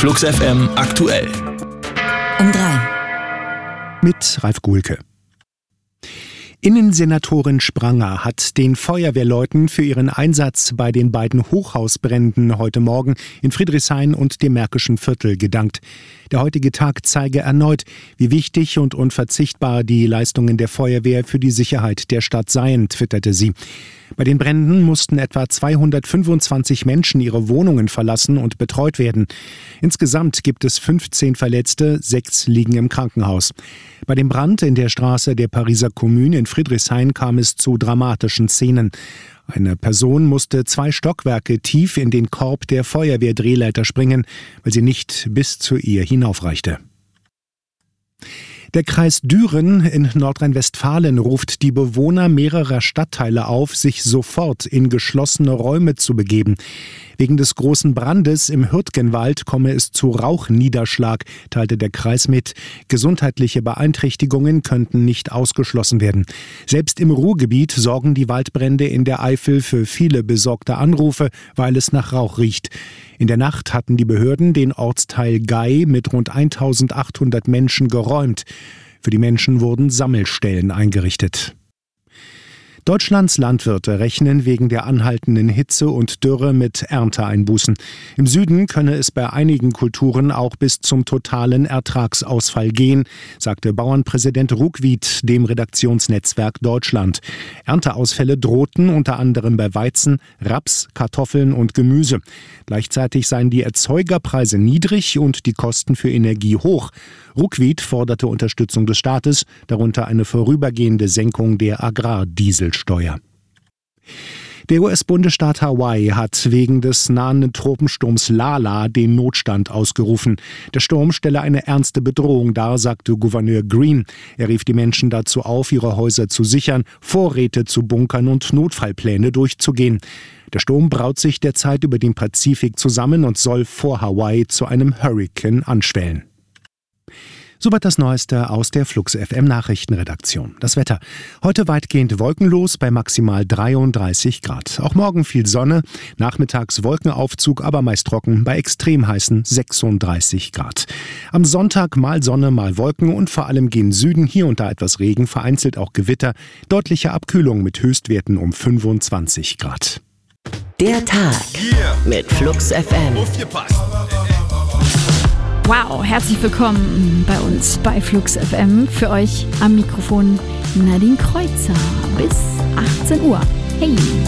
Flux FM aktuell. Um 3. Mit Ralf Guhlke. Innensenatorin Spranger hat den Feuerwehrleuten für ihren Einsatz bei den beiden Hochhausbränden heute Morgen in Friedrichshain und dem Märkischen Viertel gedankt. Der heutige Tag zeige erneut, wie wichtig und unverzichtbar die Leistungen der Feuerwehr für die Sicherheit der Stadt seien, twitterte sie. Bei den Bränden mussten etwa 225 Menschen ihre Wohnungen verlassen und betreut werden. Insgesamt gibt es 15 Verletzte, 6 liegen im Krankenhaus. Bei dem Brand in der Straße der Pariser Kommune in Friedrichshain kam es zu dramatischen Szenen. Eine Person musste 2 Stockwerke tief in den Korb der Feuerwehrdrehleiter springen, weil sie nicht bis zu ihr hinaufreichte. Der Kreis Düren in Nordrhein-Westfalen ruft die Bewohner mehrerer Stadtteile auf, sich sofort in geschlossene Räume zu begeben. Wegen des großen Brandes im Hürtgenwald komme es zu Rauchniederschlag, teilte der Kreis mit. Gesundheitliche Beeinträchtigungen könnten nicht ausgeschlossen werden. Selbst im Ruhrgebiet sorgen die Waldbrände in der Eifel für viele besorgte Anrufe, weil es nach Rauch riecht. In der Nacht hatten die Behörden den Ortsteil Gei mit rund 1800 Menschen geräumt. Für die Menschen wurden Sammelstellen eingerichtet. Deutschlands Landwirte rechnen wegen der anhaltenden Hitze und Dürre mit Ernteeinbußen. Im Süden könne es bei einigen Kulturen auch bis zum totalen Ertragsausfall gehen, sagte Bauernpräsident Ruckwied dem Redaktionsnetzwerk Deutschland. Ernteausfälle drohten unter anderem bei Weizen, Raps, Kartoffeln und Gemüse. Gleichzeitig seien die Erzeugerpreise niedrig und die Kosten für Energie hoch. Ruckwied forderte Unterstützung des Staates, darunter eine vorübergehende Senkung der Agrardieselsteuer. Der US-Bundesstaat Hawaii hat wegen des nahenden Tropensturms Lala den Notstand ausgerufen. Der Sturm stelle eine ernste Bedrohung dar, sagte Gouverneur Green. Er rief die Menschen dazu auf, ihre Häuser zu sichern, Vorräte zu bunkern und Notfallpläne durchzugehen. Der Sturm braut sich derzeit über den Pazifik zusammen und soll vor Hawaii zu einem Hurrikan anschwellen. Soweit das Neueste aus der Flux FM Nachrichtenredaktion. Das Wetter. Heute weitgehend wolkenlos bei maximal 33 Grad. Auch morgen viel Sonne, nachmittags Wolkenaufzug, aber meist trocken bei extrem heißen 36 Grad. Am Sonntag mal Sonne, mal Wolken und vor allem gegen Süden hier und da etwas Regen, vereinzelt auch Gewitter. Deutliche Abkühlung mit Höchstwerten um 25 Grad. Der Tag mit Flux FM. Wow, herzlich willkommen bei uns bei Flux FM. Für euch am Mikrofon Nadine Kreuzer bis 18 Uhr. Hey!